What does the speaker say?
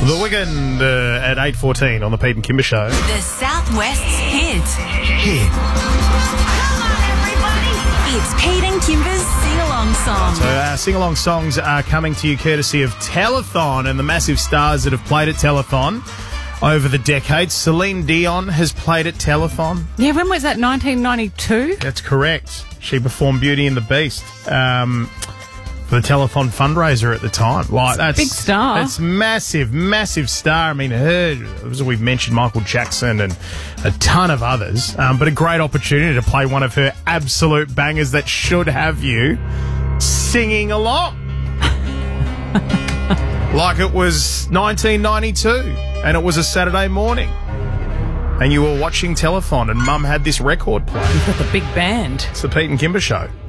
The Weekend at 8:14 on the Pete and Kimber Show. The Southwest's hit. Come on, everybody. It's Pete and Kimber's sing-along song. So sing-along songs are coming to you courtesy of Telethon and the massive stars that have played at Telethon over the decades. Celine Dion has played at Telethon. Yeah, when was that, 1992? That's correct. She performed Beauty and the Beast for the Telethon fundraiser at the time. Like, that's big star. That's massive, massive star. I mean, her, as we've mentioned, Michael Jackson and a ton of others. But a great opportunity to play one of her absolute bangers that should have you singing along. Like it was 1992 and it was a Saturday morning. And you were watching Telethon and Mum had this record playing. You've got the big band. It's the Pete and Kimber Show.